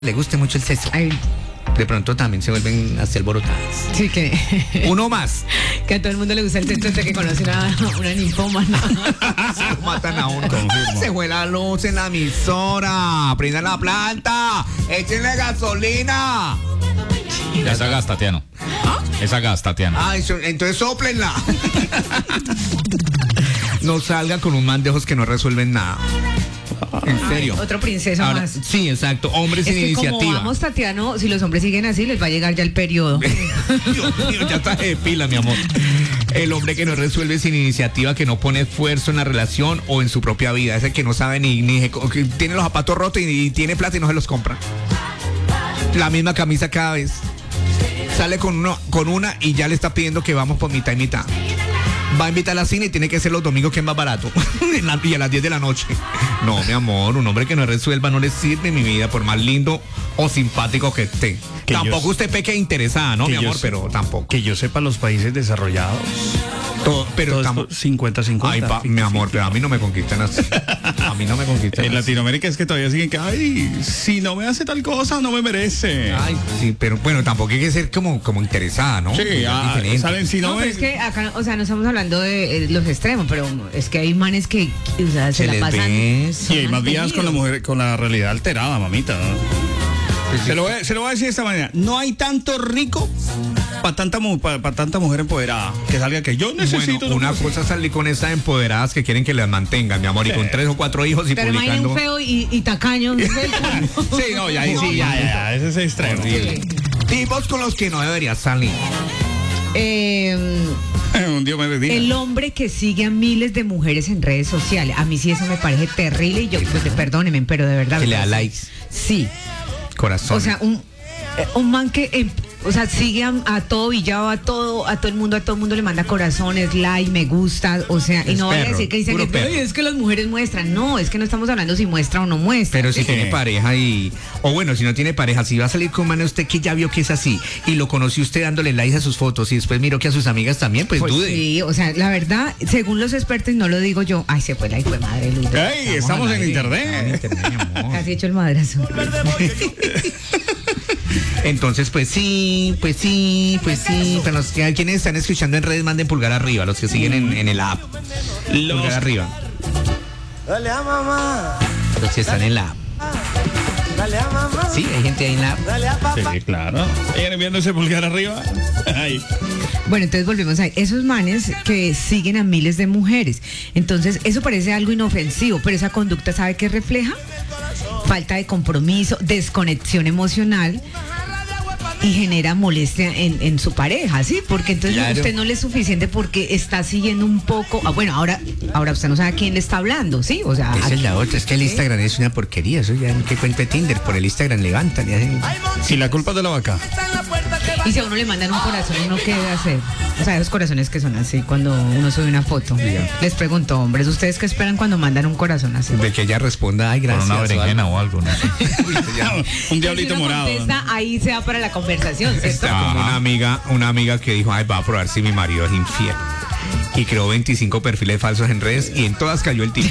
le guste mucho el sexo, Ay, de pronto también se vuelven a ser alborotadas. sí, que Uno más. a todo el mundo le gusta el sexo hasta que conoce una ninfómana. Se lo matan a uno. Confirmo. Se fue la luz en la emisora. Prendan la planta. Échenle gasolina. Esa gas, Tatiano. Esa gas, Tatiano. Entonces sóplenla. No salga con un man de ojos que no resuelven nada. En serio. Otro princeso Ahora, más. sí, exacto. Hombres Es sin que como iniciativa. vamos, Tatiano, si los hombres siguen así, les va a llegar ya el periodo. Dios mío, ya está de pila, mi amor. El hombre que no resuelve sin iniciativa, que no pone esfuerzo en la relación o en su propia vida. Ese que no sabe que tiene los zapatos rotos y tiene plata y no se los compra. La misma camisa cada vez. Sale con una y ya le está pidiendo que vamos por mitad y mitad. Va a invitar a la cine y tiene que ser los domingos, que es más barato. Y a las 10 de la noche. No, mi amor, un hombre que no resuelva no le sirve, mi vida, por más lindo o simpático que esté. Que Tampoco usted peque interesada, ¿no, mi amor? Pero tampoco. Que yo sepa, los países desarrollados. Pero Todo esto 50-50. Ay, mi amor, pero a mí no me conquistan así. A mí no me conquistan En así. Latinoamérica es que todavía siguen que, ay, si no me hace tal cosa, no me merece. Ay, sí, pero bueno, tampoco hay que ser como interesada, ¿no? Sí, Es diferente. salen si No, no, pero me... es que acá, o sea, no estamos hablando de los extremos, pero es que hay manes que, o sea, se la les pasan. ve. Y hay más días con la mujer, con la realidad alterada, mamita, ¿no? Se lo voy a decir de esta manera. No hay tanto rico para tanta mujer empoderada que salga que yo necesito. Bueno, una cosa es salir con esas empoderadas que quieren que las mantengan, mi amor, y con 3 o 4 hijos y Pero imagínate publicando. un feo y tacaño. Sí, no, ya ahí sí, ya, ese es extremo. Horrible. Tipos con los que no deberías salir. Un Dios me bendiga. El hombre que sigue a miles de mujeres en redes sociales. A mí sí eso me parece terrible y yo, pues, perdónenme, pero de verdad. Que le da likes. Sí. Corazón. O sea, un man que o sea, sigue a todo Villado, a todo el mundo le manda corazones, like, me gusta, o sea, y Es no vaya a perro, decir que dicen puro que perro. "Ay, es que las mujeres muestran". No, es que no estamos hablando si muestra o no muestra. Pero si Sí. tiene pareja o bueno, si no tiene pareja, si va a salir con man usted que ya vio que es así y lo conoció usted dándole likes a sus fotos y después miró que a sus amigas también, pues dude. Sí, o sea, la verdad, según los expertos, y no lo digo yo, ay, se fue la hijo de madre, Luz. ¡Ey! Estamos al en aire. internet. Estamos en internet, mi amor. Casi hecho el madrazo. Entonces, pues sí. Pero quienes están escuchando en redes, manden pulgar arriba, los que siguen en el app. Pulgar arriba. Dale a mamá, Los que están en la app. dale a mamá, Sí, hay gente ahí en la app. dale a papá. Sí, claro. ¿Vienen viendo ese pulgar arriba? Ay. Bueno, entonces volvemos a esos manes que siguen a miles de mujeres. Entonces, eso parece algo inofensivo, pero esa conducta, ¿sabe qué refleja? Falta de compromiso, desconexión emocional y genera molestia en su pareja, ¿sí? Porque entonces Claro. usted no le es suficiente porque está siguiendo un poco. Bueno, ahora usted no sabe a quién le está hablando, ¿sí? O sea, Esa es la otra, es que el Instagram es una porquería, eso ya que cuenta Tinder, por el Instagram levantan y hacen. Si la culpa es de la vaca. y si a uno le mandan un corazón, ¿uno qué debe hacer? O sea, esos corazones que son así cuando uno sube una foto. Les pregunto, hombres, ¿ustedes qué esperan cuando mandan un corazón así? De que ella responda, ay, Con gracias. una berenjena o algo, no sé. Un Si diablito uno morado. contesta, ahí se va para la conversación, ¿cierto? Está como una amiga que dijo, ay, va a probar si mi marido es infiel. Y creó 25 perfiles falsos en redes y en todas cayó el tipo.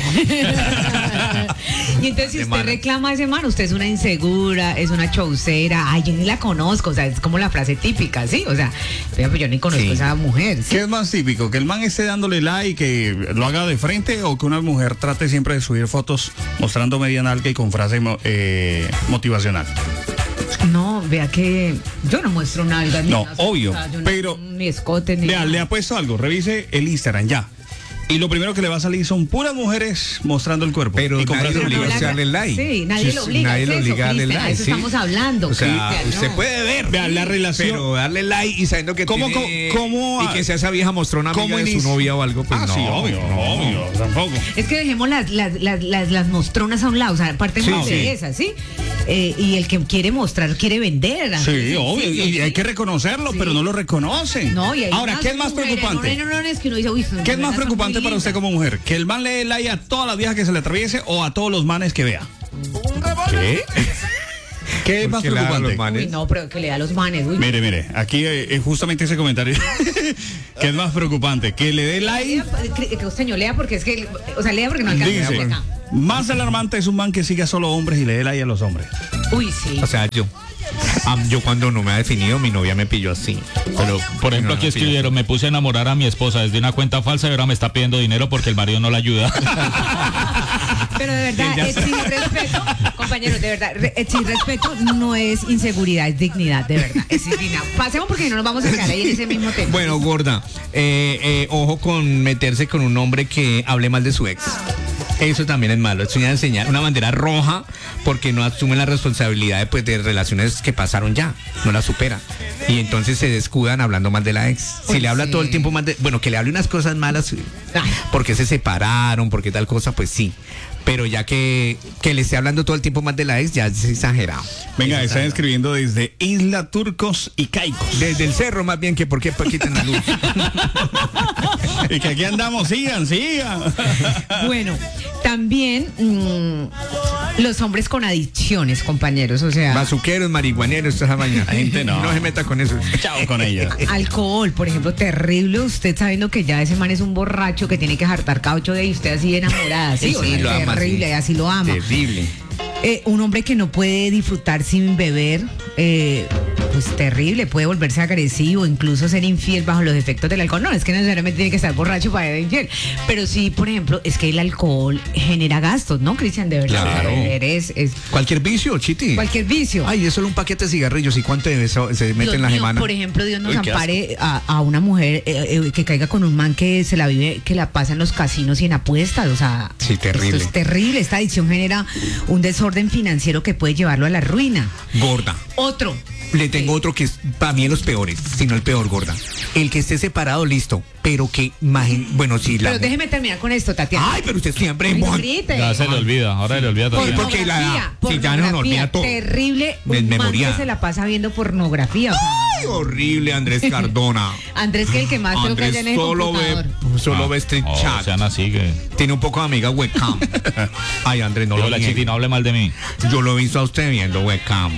Y entonces si usted Semana. reclama a ese man, usted es una insegura, es una chaucera, ay, yo ni la conozco, o sea, es como la frase típica, ¿sí? O sea, pues yo ni conozco Sí. a esa mujer, ¿sí? ¿Qué es más típico? ¿Que el man esté dándole like, que lo haga de frente, o que una mujer trate siempre de subir fotos mostrando media nalga y con frase motivacional? No, vea que yo no muestro nalgas ni No, nada, obvio, o sea, yo no- pero- ni escote ni Vea, nada. le apuesto algo, revise el Instagram ya. Y lo primero que le va a salir son puras mujeres mostrando el cuerpo. Pero y con nadie frases lo obliga a motivacionales. darle like. Sí, nadie lo obliga. Nadie es lo eso, obliga a darle Cristian, like. eso sí. estamos hablando. O sea, Cristian, usted no. puede ver. Vea, la relación. Pero darle like y sabiendo que ¿Cómo, tiene... cómo- y que sea esa vieja mostró una amiga ¿Cómo de su inicia? novia o algo, pues no. Sí, obvio, tampoco. Es que dejemos las mostronas a un lado, o sea, aparte Sí, de sí. esas, ¿sí? Y el que quiere mostrar, quiere vender. así, Sí, obvio, y hay que reconocerlo, pero no lo reconocen. No, y hay Ahora, unas ¿qué es más mujeres, preocupante? No, es que uno dice, uy, ¿Qué es más preocupante para usted como mujer? ¿Que el man le dé like a todas las viejas que se le atraviese o a todos los manes que vea? ¿Qué? ¿Qué es más ¿Por qué le da a los preocupante? manes? Uy, no, pero que le da a los manes. Uy. Mire, aquí justamente ese comentario. ¿Qué es más preocupante? ¿Que le dé like? Señor, lea porque es que, o sea, lea porque no alcanza Dice, acá. más alarmante es un man que siga solo hombres y le dé like a los hombres. Uy, sí. O sea, yo cuando no me ha definido, mi novia me pilló así. Pero, por ejemplo, No, aquí no, escribieron, me puse a enamorar a mi esposa desde una cuenta falsa y ahora me está pidiendo dinero porque el marido no la ayuda. Pero de verdad, sin respeto, compañeros, de verdad, sin respeto no es inseguridad, es dignidad, de verdad, es dignidad. Pasemos porque no nos vamos a quedar ahí en ese mismo tema. Bueno, gorda, ojo con meterse con un hombre que hable mal de su ex. Eso también es malo, es una señal, una bandera roja porque no asumen la responsabilidad pues, de relaciones que pasaron ya, no la supera. Y entonces se descuidan hablando mal de la ex. Si Pues le habla sí. todo el tiempo mal de, bueno, que le hable unas cosas malas, Ay. porque se separaron, porque tal cosa, pues sí. Pero ya que le esté hablando todo el tiempo mal de la ex, ya es exagerado. Venga, están escribiendo desde Isla Turcos y Caicos. Desde el cerro más bien que porque quitan la luz. Y que aquí andamos, sigan. Bueno, también los hombres con adicciones, compañeros, o sea, Bazuqueros, marihuaneros, esa vaina. La gente no. No se meta con eso. Chao con ella. alcohol, por ejemplo, terrible, usted sabiendo que ya ese man es un borracho que tiene que jartar cada 8 días y usted así enamorada, ¿sí? Sí, O sea, lo ama, terrible, sí. así lo ama. Terrible. Un hombre que no puede disfrutar sin beber, pues terrible, puede volverse agresivo, incluso ser infiel bajo los efectos del alcohol. No, es que necesariamente tiene que estar borracho para ser infiel. Pero sí, por ejemplo, es que el alcohol genera gastos, ¿no, Cristian? De verdad, Claro. beber es Cualquier vicio, Chiti. cualquier vicio. Ay, es solo un paquete de cigarrillos. ¿Y cuánto se mete Dios en la mío, semana? por ejemplo, Dios nos Uy, qué ampare a una mujer que caiga con un man que se la vive, que la pasa en los casinos y en apuestas. O sea, Sí, terrible. esto es terrible. Esta adicción genera un desorden financiero que puede llevarlo a la ruina. Gorda. Otro. Le tengo otro que es para mí de los peores, sino el peor, gorda. El que esté separado, listo. Pero que, bueno, sí, la. Pero déjeme terminar con esto, Tatiana. Ay, pero usted siempre. Ay, no Juan. grite. Ya se le olvida, ahora le olvida también. Por- porque la- sí, ya no nos olvida todo. Terrible. Un man Desmemoriada. que se la pasa viendo pornografía. o sea, Ay, horrible, Andrés Cardona. Andrés, que el que más creo que haya en el Solo ve este Oh, chat. sean así que... Tiene un poco de amiga webcam. Ay, Andrés, no Yo lo la niegue. Chiti, no hable mal de mí. Yo lo he visto a usted viendo webcams.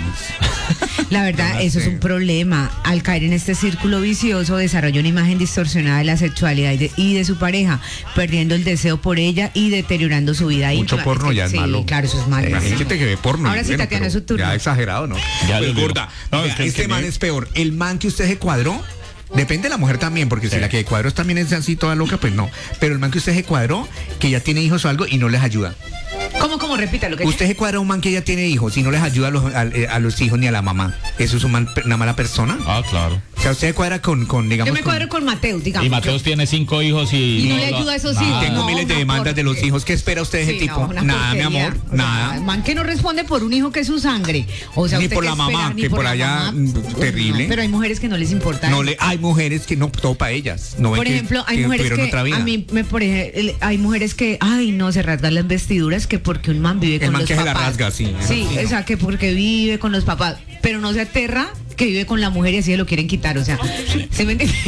La verdad, eso es un problema. Al caer en este círculo vicioso, desarrolla una imagen distorsionada de la sexualidad y de su pareja, perdiendo el deseo por ella y deteriorando su vida Mucho íntima. porno ya es sí, malo. claro, eso es malo. Hay gente que ve porno. Ahora y sí, Tatiana, pero es su turno. Ya exagerado, ¿no? Ya Pues, lo digo. gorda, No, vea, es que el este que man ve- es peor. El man que usted se cuadró, depende de la mujer también, porque si Sí. la que cuadró también es así toda loca, pues no. Pero el man que usted se cuadró, que ya tiene hijos o algo y no les ayuda. ¿Cómo repita lo que Usted se cuadra a un man que ya tiene hijos y no les ayuda a los hijos ni a la mamá. ¿Eso es una mala persona? Ah, claro. O sea, usted se cuadra con digamos... Yo me cuadro con Mateus, digamos. Y Mateus tiene 5 hijos Y no le ayuda a esos hijos. Tengo No, miles de una demandas de los porquería. hijos. ¿Qué espera usted de ese Sí, tipo? no, una Nada, mi porquería. amor, O sea, nada. el man que no responde por un hijo que es su sangre. O sea, Ni ¿usted por qué la mamá, espera? Ni que por la allá, mamá. terrible. No, pero hay mujeres que no les importa. No eso. le, hay mujeres que no, todo para ellas. No ven Por que- ejemplo, hay que mujeres tuvieron que otra vida. a mí por ejemplo, hay mujeres que, ay, no, se rasgan las vestiduras que porque un man vive El con man los que se papás. la rasga, sí, eso Sí, sí, no. o sea, que porque vive con los papás, pero no se aterra que vive con la mujer y así se lo quieren quitar, o sea, ¿se me entiende?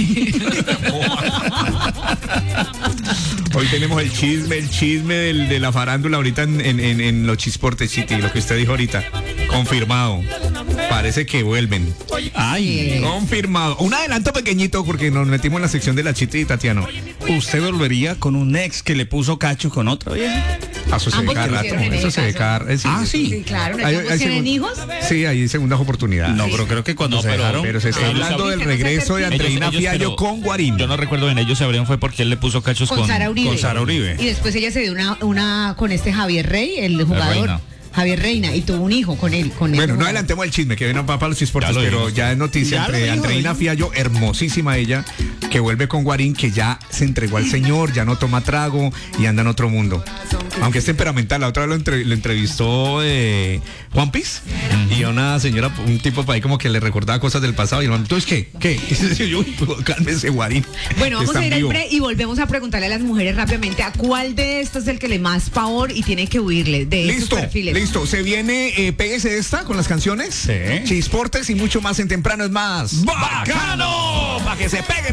Hoy tenemos el chisme de la farándula ahorita en los chisportes, Chiti, lo que usted dijo ahorita. Confirmado. Parece que vuelven. Ay, Confirmado. Un adelanto pequeñito porque nos metimos en la sección de la Chiti y Tatiano. ¿usted volvería con un ex que le puso cacho con otra vieja? Eso se ve Ambos cada rato. pusieron en Eso el se ve caso. cada Sí, claro, ¿no? ¿Ambos tienen hijos? Sí, hay segundas oportunidades. No, pero creo que cuando No, se pero- dejaron... Pero se está Ellos hablando del saben- regreso de Ellos- Andreina ellos, Fiallo pero con Guarín. Yo no recuerdo bien, ellos se abrieron fue porque él le puso cachos Con Sara Uribe. con Sara Uribe. Y después ella se dio una con este Javier Rey, el jugador. Reina. Javier Reina, y tuvo un hijo con él. Con Bueno, él. no adelantemos el chisme, que viene para los chisportes, Ya lo pero dijimos. ya es noticia Ya lo entre dijo, Andreina dijo. Fiallo, hermosísima ella, que vuelve con Guarín, que ya se entregó al señor, ya no toma trago y anda en otro mundo. Aunque es temperamental, la otra vez lo entrevistó Juan Piz y una señora, un tipo para ahí como que le recordaba cosas del pasado y el man, ¿entonces qué? ¿Qué? Y yo, cálmese, Guarín. Bueno, vamos Está a ir en al vivo. break y volvemos a preguntarle a las mujeres rápidamente a cuál de estos es el que le más pavor y tiene que huirle de esos Listo, perfiles. listo. Se viene Pégese esta con las canciones. Sí. Chisportes y mucho más en Temprano es Más. ¡Bacano! Para que se peguen